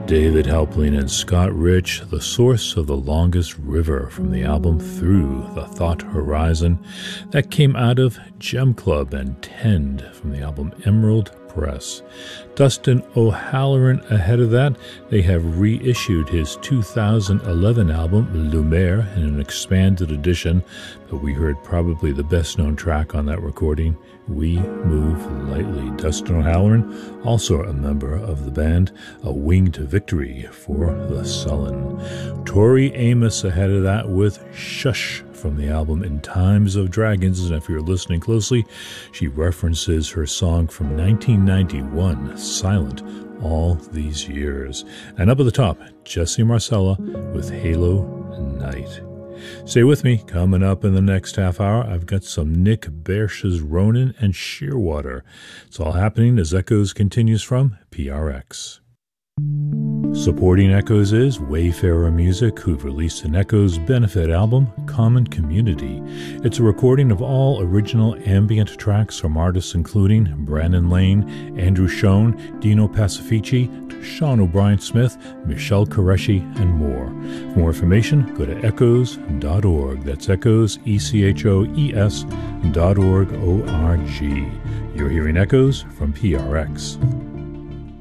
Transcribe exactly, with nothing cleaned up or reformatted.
David Halpling and Scott Rich, The Source of the Longest River, from the album Through the Thought Horizon. That came out of Gem Club, and Tend from the album Emerald Press. Dustin O'Halloran ahead of that. They have reissued his two thousand eleven album Lumiere in an expanded edition, but we heard probably the best known track on that recording, We Move Lightly. Dustin O'Halloran, also a member of the band, A Wing to Victory for the Sullen. Tori Amos ahead of that with Shush from the album In Times of Dragons, and if you're listening closely, she references her song from nineteen ninety-one, Silent, all these years. And up at the top, Jesse Marcella with Halo Night. Stay with me. Coming up in the next half hour, I've got some Nick Bersh's Ronin and Shearwater. It's all happening as Echoes continues from P R X. Supporting Echoes is Wayfarer Music, who've released an Echoes benefit album, Common Community. It's a recording of all original ambient tracks from artists including Brandon Lane, Andrew Schoen, Dino Pacifici, Sean O'Brien Smith, Michelle Qureshi, and more. For more information, go to echoes dot org. That's Echoes, E C H O E S dot org, O R G. You're hearing Echoes from P R X.